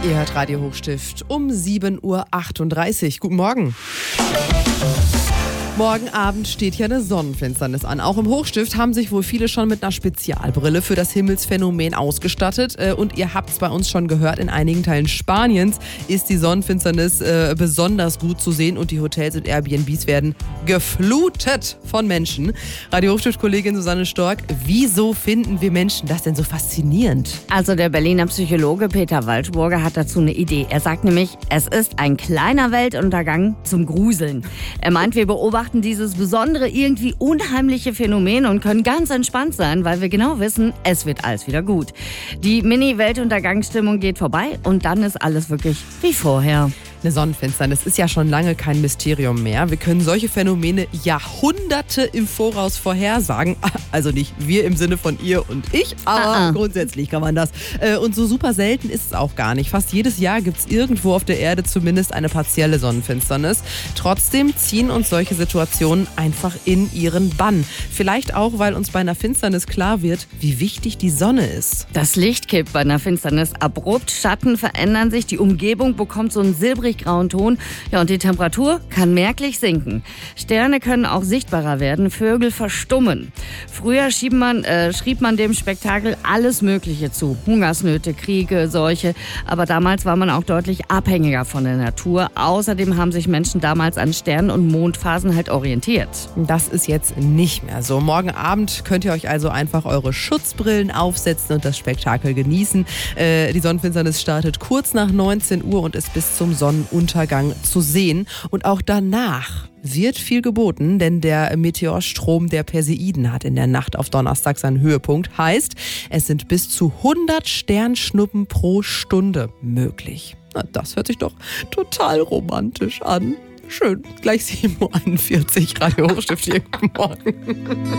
Ihr hört Radio Hochstift um 7.38 Uhr. Guten Morgen. Morgen Abend steht hier eine Sonnenfinsternis an. Auch im Hochstift haben sich wohl viele schon mit einer Spezialbrille für das Himmelsphänomen ausgestattet. Und ihr habt es bei uns schon gehört, in einigen Teilen Spaniens ist die Sonnenfinsternis besonders gut zu sehen und die Hotels und Airbnbs werden geflutet von Menschen. Radio Hochstift-Kollegin Susanne Stork, wieso finden wir Menschen das denn so faszinierend? Also der Berliner Psychologe Peter Walschburger hat dazu eine Idee. Er sagt nämlich, es ist ein kleiner Weltuntergang zum Gruseln. Er meint, wir beobachten dieses besondere, irgendwie unheimliche Phänomen und können ganz entspannt sein, weil wir genau wissen, es wird alles wieder gut. Die Mini-Weltuntergangsstimmung geht vorbei und dann ist alles wirklich wie vorher. Eine Sonnenfinsternis ist ja schon lange kein Mysterium mehr. Wir können solche Phänomene Jahrhunderte im Voraus vorhersagen. Also nicht wir im Sinne von ihr und ich, aber grundsätzlich kann man das. Und so super selten ist es auch gar nicht. Fast jedes Jahr gibt es irgendwo auf der Erde zumindest eine partielle Sonnenfinsternis. Trotzdem ziehen uns solche Situationen einfach in ihren Bann. Vielleicht auch, weil uns bei einer Finsternis klar wird, wie wichtig die Sonne ist. Das Licht kippt bei einer Finsternis abrupt, Schatten verändern sich, die Umgebung bekommt so einen silbrig-grauen Ton. Ja, und die Temperatur kann merklich sinken. Sterne können auch sichtbarer werden, Vögel verstummen. Früher schrieb man dem Spektakel alles Mögliche zu. Hungersnöte, Kriege, Seuche. Aber damals war man auch deutlich abhängiger von der Natur. Außerdem haben sich Menschen damals an Sternen und Mondphasen halt orientiert. Das ist jetzt nicht mehr so. Morgen Abend könnt ihr euch also einfach eure Schutzbrillen aufsetzen und das Spektakel genießen. Die Sonnenfinsternis startet kurz nach 19 Uhr und ist bis zum Sonnenuntergang zu sehen. Und auch danach wird viel geboten, denn der Meteorstrom der Perseiden hat in der Nacht auf Donnerstag seinen Höhepunkt. Heißt, es sind bis zu 100 Sternschnuppen pro Stunde möglich. Na, das hört sich doch total romantisch an. Schön, gleich 7.41 Uhr, Radio Hochstift hier. Guten Morgen.